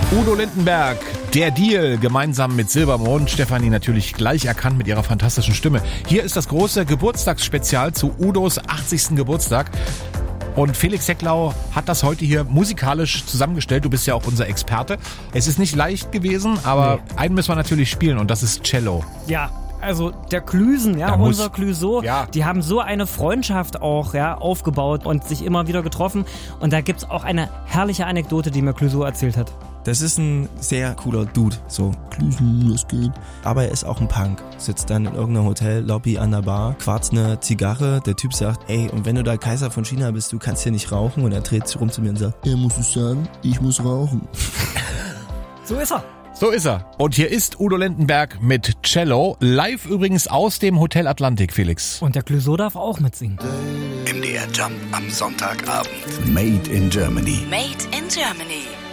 Udo Lindenberg, der Deal, gemeinsam mit Silbermond. Stefanie natürlich gleich erkannt mit ihrer fantastischen Stimme. Hier ist das große Geburtstagsspezial zu Udos 80. Geburtstag. Und Felix Hecklau hat das heute hier musikalisch zusammengestellt. Du bist ja auch unser Experte. Es ist nicht leicht gewesen, aber einen müssen wir natürlich spielen und das ist Cello. Ja. Also der Klüsen, unser Clüso, die haben so eine Freundschaft auch aufgebaut und sich immer wieder getroffen. Und da gibt's auch eine herrliche Anekdote, die mir Clüso erzählt hat. Das ist ein sehr cooler Dude, so Klüsen, was geht? Aber er ist auch ein Punk, sitzt dann in irgendeiner Hotellobby an der Bar, quarzt eine Zigarre, der Typ sagt, ey, und wenn du da Kaiser von China bist, du kannst hier nicht rauchen. Und er dreht sich rum zu mir und sagt, muss ich sagen, ich muss rauchen. So ist er. So ist er. Und hier ist Udo Lindenberg mit Cello. Live übrigens aus dem Hotel Atlantik, Felix. Und der Clüso darf auch mitsingen. MDR Jump am Sonntagabend. Made in Germany. Made in Germany.